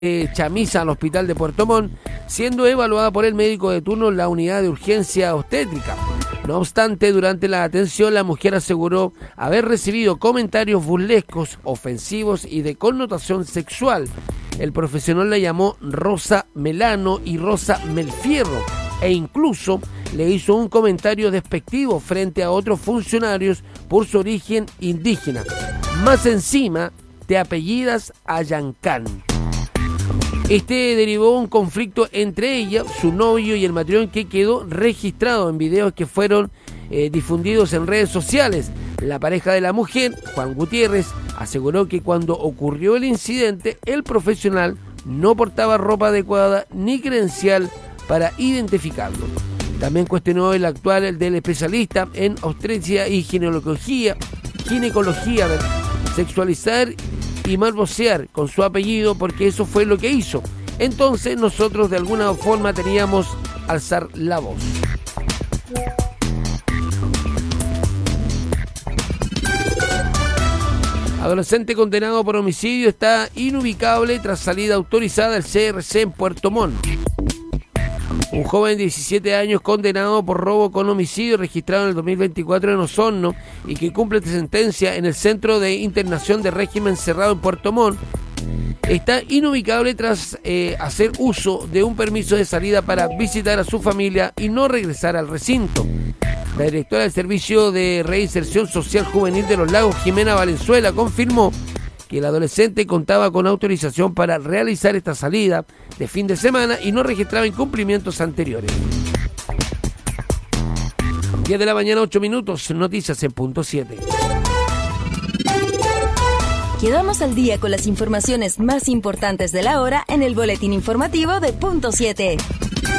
Chamisa al hospital de Puerto Montt, siendo evaluada por el médico de turno en la unidad de urgencia obstétrica. No obstante, durante la atención, la mujer aseguró haber recibido comentarios burlescos, ofensivos y de connotación sexual. El profesional la llamó Rosa Melano y Rosa Melfierro, e incluso le hizo un comentario despectivo frente a otros funcionarios por su origen indígena. Más encima, te apellidas Ayancán. Este derivó un conflicto entre ella, su novio y el matrimonio, que quedó registrado en videos que fueron difundidos en redes sociales. La pareja de la mujer, Juan Gutiérrez, aseguró que cuando ocurrió el incidente, el profesional no portaba ropa adecuada ni credencial para identificarlo. También cuestionó el actual del especialista en obstetricia y ginecología, sexualizar y malvocear con su apellido, porque eso fue lo que hizo. Entonces nosotros de alguna forma teníamos alzar la voz. Adolescente condenado por homicidio está inubicable tras salida autorizada del CRC en Puerto Montt. Un joven de 17 años condenado por robo con homicidio registrado en el 2024 en Osorno y que cumple sentencia en el Centro de Internación de Régimen Cerrado en Puerto Montt está inubicable tras hacer uso de un permiso de salida para visitar a su familia y no regresar al recinto. La directora del Servicio de Reinserción Social Juvenil de Los Lagos, Jimena Valenzuela, confirmó que el adolescente contaba con autorización para realizar esta salida de fin de semana y no registraba incumplimientos anteriores. 10 de la mañana, 8 minutos, noticias en punto 7. Quedamos al día con las informaciones más importantes de la hora en el boletín informativo de punto 7.